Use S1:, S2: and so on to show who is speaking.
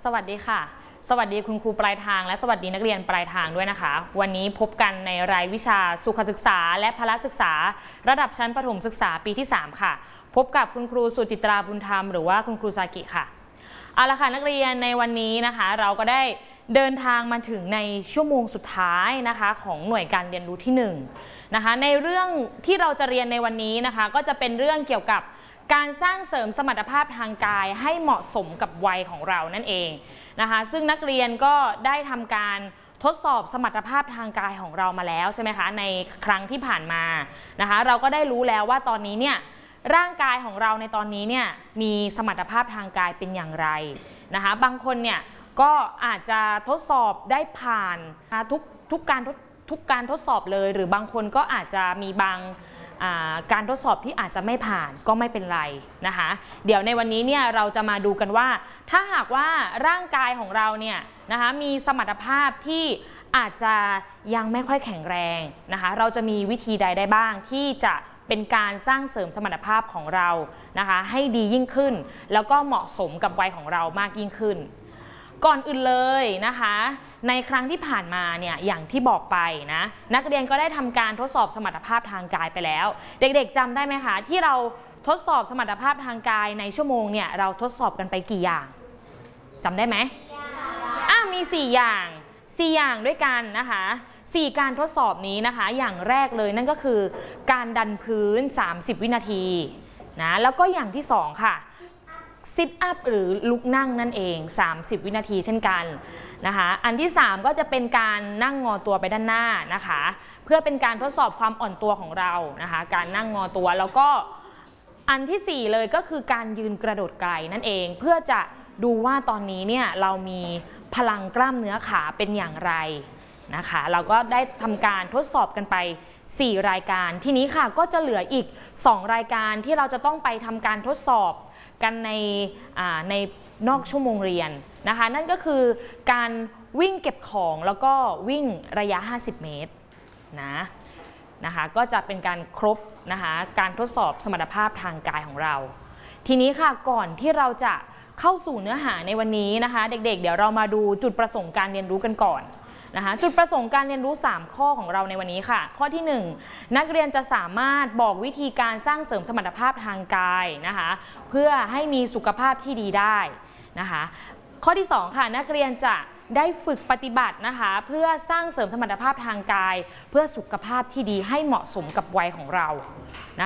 S1: วัสดีค่ะสวัสดีคุณครูปลายทางและสวัสดีนักเรียนปลายทางด้วยนะคะวันนี้พบกันในรายวิชาสุขศึกษาและพละศึกษาระดับชั้นประถมศึกษาปีที่3ค่ะพบกับคุณครูสุจิตราบุญธรรมหรือว่าคุณครูซากิค่ะเอาละค่ะนักเรียนในวันนี้นะคะเราก็ได้เดินทางมาถึงในชั่วโมงสุดท้ายนะคะของหน่วยการเรียนรู้ที่1นะคะในเรื่องที่เราจะเรียนในวันนี้นะคะก็จะเป็นเรื่องเกี่ยวกับการสร้างเสริมสมรรถภาพทางกายให้เหมาะสมกับวัยของเรานั่นเองนะคะซึ่งนักเรียนก็ได้ทำการทดสอบสมรรถภาพทางกายของเรามาแล้วใช่ไหมคะในครั้งที่ผ่านมานะคะเราก็ได้รู้แล้วว่าตอนนี้เนี่ยร่างกายของเราในตอนนี้เนี่ยมีสมรรถภาพทางกายเป็นอย่างไรนะคะบางคนเนี่ยก็อาจจะทดสอบได้ผ่านนะทุกการทดสอบเลยหรือบางคนก็อาจจะมีบางการทดสอบที่อาจจะไม่ผ่านก็ไม่เป็นไรนะคะเดี๋ยวในวันนี้เนี่ยเราจะมาดูกันว่าถ้าหากว่าร่างกายของเราเนี่ยนะคะมีสมรรถภาพที่อาจจะยังไม่ค่อยแข็งแรงนะคะเราจะมีวิธีใดได้บ้างที่จะเป็นการสร้างเสริมสมรรถภาพของเรานะคะให้ดียิ่งขึ้นแล้วก็เหมาะสมกับวัยของเรามากยิ่งขึ้นก่อนอื่นเลยนะคะในครั้งที่ผ่านมาเนี่ยอย่างที่บอกไปนะนักเรียนก็ได้ทำการทดสอบสมรรถภาพทางกายไปแล้วเด็กๆจำได้ไหมคะที่เราทดสอบสมรรถภาพทางกายในชั่วโมงเนี่ยเราทดสอบกันไปกี่อย่างจำได้ไหมมี4อย่างด้วยกันนะคะ4การทดสอบนี้นะคะอย่างแรกเลยนั่นก็คือการดันพื้น30วินาทีนะแล้วก็อย่างที่2ค่ะซิทอัพหรือลุกนั่งนั่นเอง30วินาทีเช่นกันนะคะอันที่3ก็จะเป็นการนั่งงอตัวไปด้านหน้านะคะเพื่อเป็นการทดสอบความอ่อนตัวของเรานะคะการนั่งงอตัวแล้วก็อันที่4เลยก็คือการยืนกระโดดไกลนั่นเองเพื่อจะดูว่าตอนนี้เนี่ยเรามีพลังกล้ามเนื้อขาเป็นอย่างไรนะคะเราก็ได้ทำการทดสอบกันไป4รายการทีนี้ค่ะก็จะเหลืออีก2รายการที่เราจะต้องไปทำการทดสอบกันในนอกชั่วโมงเรียนนะคะนั่นก็คือการวิ่งเก็บของแล้วก็วิ่งระยะ50เมตรนะคะก็จะเป็นการครบนะคะการทดสอบสมรรถภาพทางกายของเราทีนี้ค่ะก่อนที่เราจะเข้าสู่เนื้อหาในวันนี้นะคะเด็กๆเดี๋ยวเรามาดูจุดประสงค์การเรียนรู้กันก่อนนะคะจุดประสงค์การเรียนรู้3ข้อของเราในวันนี้ค่ะข้อที่1นักเรียนจะสามารถบอกวิธีการสร้างเสริมสมรรถภาพทางกายนะคะเพื่อให้มีสุขภาพที่ดีได้นะคะข้อที่2ค่ะนักเรียนจะได้ฝึกปฏิบัตินะคะเพื่อสร้างเสริมสมรรถภาพทางกายเพื่อสุขภาพที่ดีให้เหมาะสมกับวัยของเรานะ